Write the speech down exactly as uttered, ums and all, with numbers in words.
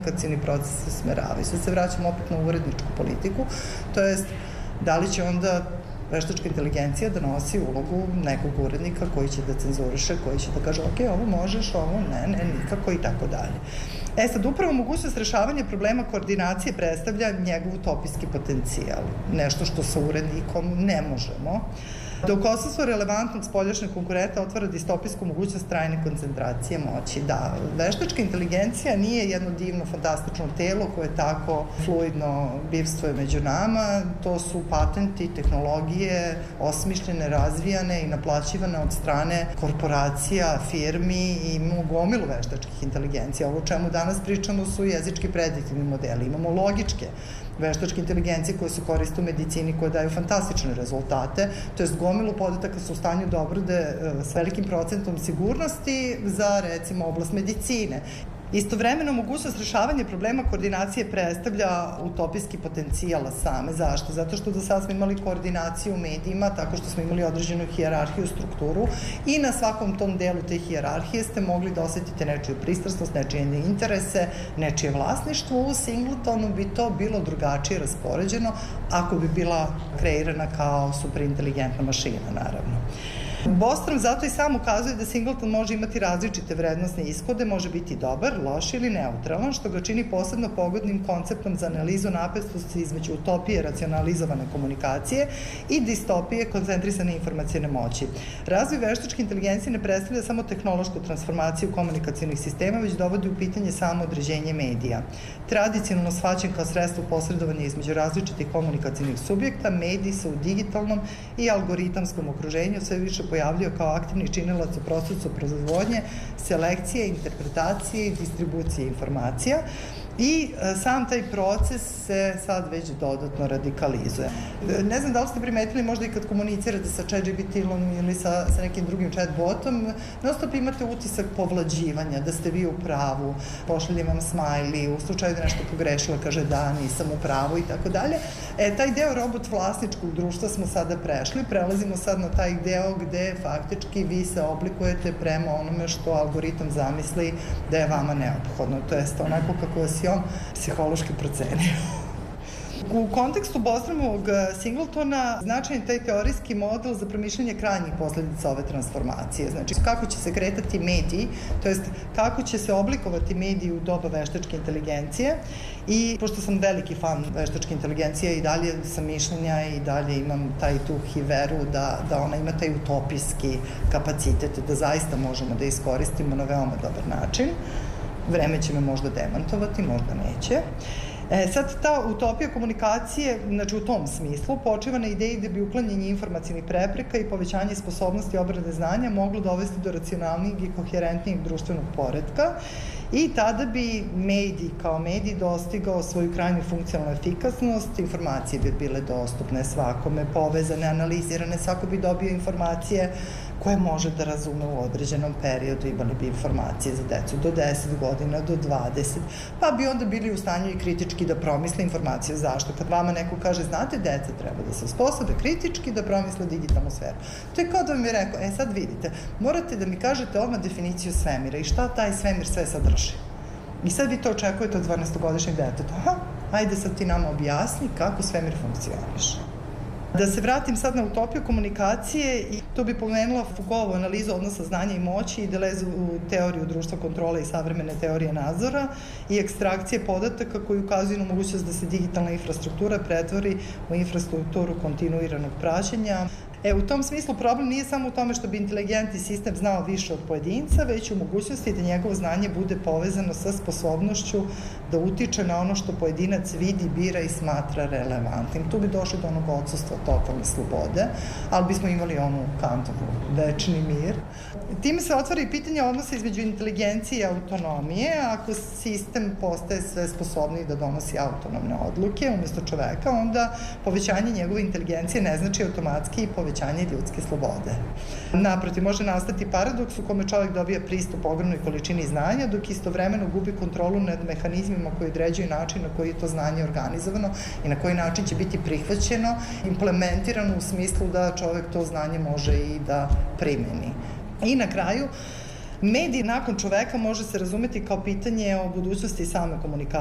komunikacioni proces se smeravaju. Sad se vraćamo opet na uredničku politiku, to jest da li će onda veštačka inteligencija da nosi ulogu nekog urednika koji će da cenzuriše, koji će da kaže ok, ovo možeš, ovo ne, ne, nikako i tako dalje. E sad, upravo mogućnost rešavanja problema koordinacije predstavlja njegov utopijski potencijal, nešto što sa urednikom ne možemo. Dok odsustvo relevantnog spoljašnjeg konkurenta otvara distopijsku mogućnost trajne koncentracije moći. Da, veštačka inteligencija nije jedno divno, fantastično telo koje tako fluidno bivstvuje među nama. To su patenti, tehnologije, osmišljene, razvijane i naplaćivane od strane korporacija, firmi i imamo gomilu veštačkih inteligencija. Ovo o čemu danas pričamo su jezički prediktivni modeli. Imamo logičke veštačke inteligencije koje se koriste u medicini, koje daju fantastične rezultate, to jest gomilu podataka su u stanju da obrade s velikim procentom sigurnosti za, recimo, oblast medicine. Istovremeno, mogućnost rešavanja problema koordinacije predstavlja utopijski potencijal same. Zašto? Zato što do sada smo imali koordinaciju u medijima, tako što smo imali određenu hijerarhiju, strukturu i na svakom tom delu te hijerarhije ste mogli da osetite nečiju pristrasnost, nečije interese, nečije vlasništvo. U Singletonu bi to bilo drugačije raspoređeno ako bi bila kreirana kao superinteligentna mašina, naravno. Bostrom zato i sam ukazuje da Singleton može imati različite vrednostne ishode, može biti dobar, loš ili neutralan, što ga čini posebno pogodnim konceptom za analizu napetosti između utopije racionalizovane komunikacije i distopije koncentrisane informacijne moći. Razvoj veštačke inteligencije ne predstavlja samo tehnološku transformaciju komunikacionih sistema, već dovodi u pitanje samo određenje medija. Tradicionalno shvaćen kao sredstvo posredovanja između različitih komunikacionih subjekta, mediji se u digitalnom i algoritamskom okruženju sve više pojavljaju kao aktivni činilac u procesu proizvodnje, selekcije, interpretacije i distribucije informacija. I sam taj proces se sad već dodatno radikalizuje. Ne znam da li ste primetili možda i kad komunicirate sa ChatGPT-om ili sa, sa nekim drugim chatbotom, non stop imate utisak povlađivanja, da ste vi u pravu, pošalje vam smajli, u slučaju da nešto pogrešila kaže da, nisam u pravu i tako dalje. E, taj deo robot vlasničkog društva smo sada prešli, prelazimo sad na taj deo gde faktički vi se oblikujete prema onome što algoritam zamisli da je vama neophodno. To jest onako kako vas je on psihološki procenio. U kontekstu Bostromog Singletona značajan je taj teorijski model za promišljanje krajnjih posledica ove transformacije. Znači, kako će se kretati mediji, to jest kako će se oblikovati mediji u doba veštačke inteligencije i pošto sam veliki fan veštačke inteligencije i dalje sam mišljenja i dalje imam taj tu hiveru da, da ona ima taj utopijski kapacitet da zaista možemo da iskoristimo na veoma dobar način. Vreme će me možda demantovati, možda neće. E, sad, ta utopija komunikacije, znači u tom smislu, počiva na ideji da bi uklanjanje informacijnih prepreka i povećanje sposobnosti obrade znanja moglo dovesti do racionalnijeg i koherentnijeg društvenog poretka i tada bi medij kao medij dostigao svoju krajnju funkcionalnu efikasnost, informacije bi bile dostupne svakome, povezane, analizirane, svako bi dobio informacije koje može da razume u određenom periodu, imali bi informacije za decu do deset godina, do dvadeset, pa bi onda bili u stanju i kritički da promisle informacije. Zašto? Kad vama neko kaže, znate, deca treba da se osposobe kritički da promisle digitalnu sferu. To je kao da mi je rekao, e sad vidite, morate da mi kažete odmah definiciju svemira i šta taj svemir sve sadrži. I sad vi to očekujete od dvanaestogodišnjeg deteta. Aha, ajde sad ti nama objasni kako svemir funkcioniše. Da se vratim sad na utopiju komunikacije i tu bi pomenula Foucaultovu analizu odnosa znanja i moći i Delezu teoriju društva kontrole i savremene teorije nadzora i ekstrakcije podataka koji ukazuju na mogućnost da se digitalna infrastruktura pretvori u infrastrukturu kontinuiranog praćenja. E, u tom smislu problem nije samo u tome što bi inteligentni sistem znao više od pojedinca, već u mogućnosti da njegovo znanje bude povezano sa sposobnošću da utiče na ono što pojedinac vidi, bira i smatra relevantnim. Tu bi došli do onog odsustva totalne slobode, ali bismo imali onu Kantovu večni mir. Time se otvara i pitanje odnosa između inteligencije i autonomije. Ako sistem postaje sve sposobniji da donosi autonomne odluke umesto čoveka, onda povećanje njegove inteligencije ne znači automatski i povećanje ljudske slobode. Naprotiv, može nastati paradoks u kome čovek dobija pristup ogromnoj količini znanja, dok istovremeno gubi kontrolu nad mehanizmima koji određuju način na koji je to znanje organizovano i na koji način će biti prihvaćeno, implementirano u smislu da čovek to znanje može i da primeni. I na kraju, mediji nakon čoveka može se razumeti kao pitanje o budućnosti same komunikacije